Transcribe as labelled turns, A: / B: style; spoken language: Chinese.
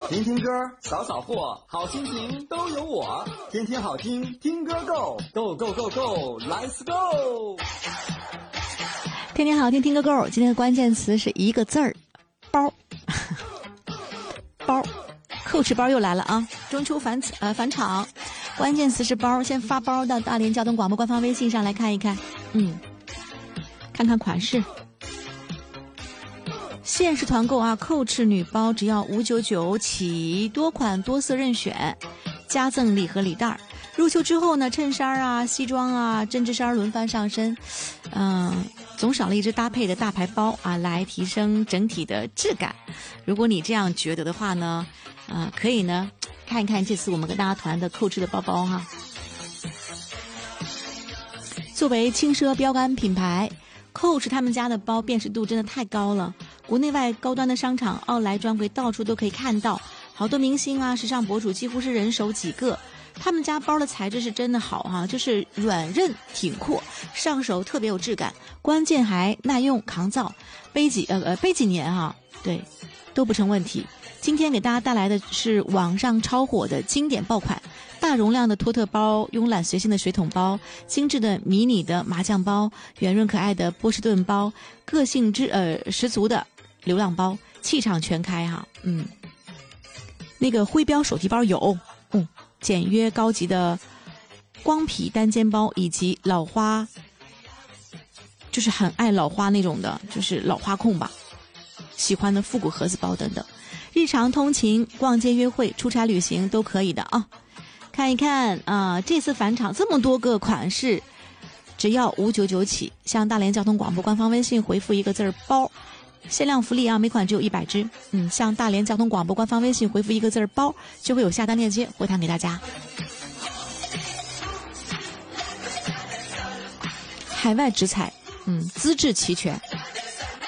A: 听听歌，扫扫货，好心情都有我。天天好听，听歌 Go Go Go Go Go，Let's Go！
B: 天天好听，听歌 Go。今天的关键词是一个字儿，包。包，Coach 包又来了啊！中秋返场，关键词是包。先发包到大连交通广播官方微信上来看一看，看看款式。限时团购啊 ，Coach 女包只要599起，多款多色任选，加赠礼盒礼袋。入秋之后呢，衬衫啊、西装啊、针织衫轮番上身，总少了一只搭配的大牌包啊，来提升整体的质感。如果你这样觉得的话呢，可以呢看一看这次我们跟大家团的Coach的包包哈。作为轻奢标杆品牌，Coach 他们家的包辨识度真的太高了，国内外高端的商场、奥莱专柜到处都可以看到，好多明星啊、时尚博主几乎是人手几个。他们家包的材质是真的好哈，就是软韧挺阔，上手特别有质感，关键还耐用抗造，背几年哈，对，都不成问题。今天给大家带来的是网上超火的经典爆款，大容量的托特包，慵懒随性的水桶包，精致的迷你的麻将包，圆润可爱的波士顿包，个性十足的流浪包，气场全开哈。那个徽标手提包有，简约高级的光皮单肩包，以及老花，就是很爱老花那种的，就是老花控吧，喜欢的复古盒子包等等，日常通勤、逛街、约会、出差旅行都可以的啊。看一看啊，这次返场这么多个款式，只要599起，向大连交通广播官方微信回复一个字包，限量福利啊，每款只有100只。向大连交通广播官方微信回复一个字包，就会有下单链接回弹给大家。海外直采，资质齐全，